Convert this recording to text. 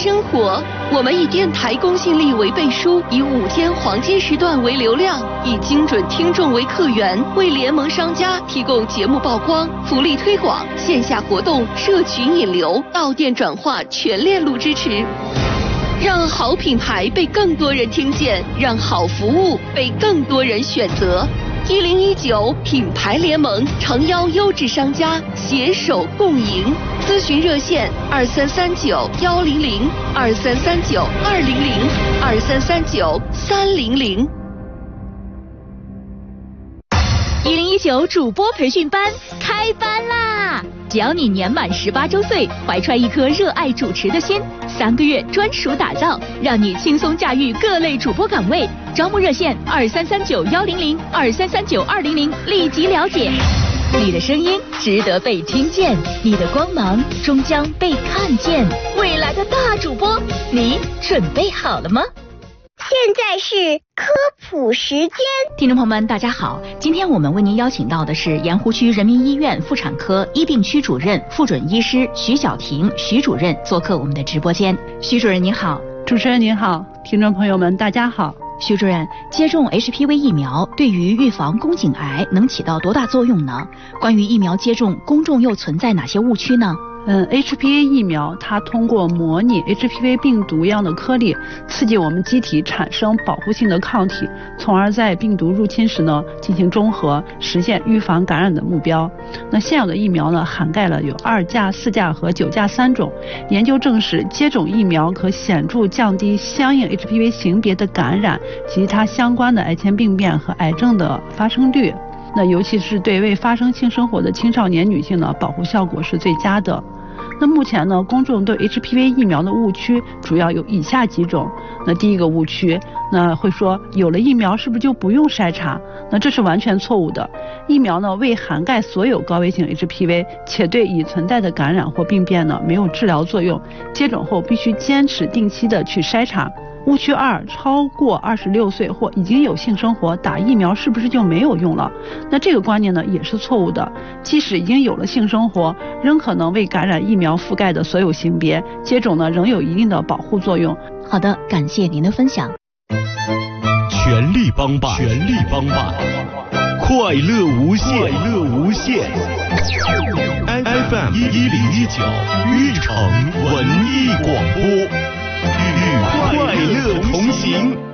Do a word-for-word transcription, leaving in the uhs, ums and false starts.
生活。我们以电台公信力为背书，以五天黄金时段为流量，以精准听众为客源，为联盟商家提供节目曝光、福利推广、线下活动、社群引流、到店转化全链路支持。让好品牌被更多人听见，让好服务被更多人选择。一零一九品牌联盟诚邀优质商家携手共赢。咨询热线二三三九幺零零二三三九二零零二三三九三零零。 一零一九主播培训班开班啦！只要你年满十八周岁，怀揣一颗热爱主持的心，三个月专属打造，让你轻松驾驭各类主播岗位。招募热线二三三九幺零零二三三九二零零，立即了解。你的声音值得被听见，你的光芒终将被看见。未来的大主播，你准备好了吗？ 现在是科普时间， 听众朋友们，大家好，今天我们为您邀请到的是盐湖区人民医院妇产科医病区主任、副准医师徐晓婷徐主任做客我们的直播间。徐主任您好。 主持人您好，听众朋友们大家好。 徐主任，接种 H P V 疫苗对于预防宫颈癌能起到多大作用呢？关于疫苗接种，公众又存在哪些误区呢？ 嗯 ，H P V 疫苗它通过模拟 H P V 病毒样的颗粒，刺激我们机体产生保护性的抗体，从而在病毒入侵时呢进行中和，实现预防感染的目标。那现有的疫苗呢涵盖了有二价、四价和九价三种。研究证实，接种疫苗可显著降低相应 H P V 型别的感染及它相关的癌前病变和癌症的发生率。那尤其是对未发生性生活的青少年女性呢，保护效果是最佳的。那目前呢，公众对 H P V 疫苗的误区主要有以下几种。那第一个误区，那会说有了疫苗是不是就不用筛查？那这是完全错误的。疫苗呢未涵盖所有高危性 H P V， 且对已存在的感染或病变呢没有治疗作用。接种后必须坚持定期的去筛查。误区二，超过二十六岁或已经有性生活，打疫苗是不是就没有用了？那这个观念呢也是错误的。即使已经有了性生活，仍可能为感染疫苗覆盖的所有性别，接种呢仍有一定的保护作用。 好的，感谢您的分享。 全力帮办，全力帮办，快乐无限，快乐无限。F M 一一零一九玉城文艺广播，与快乐同行。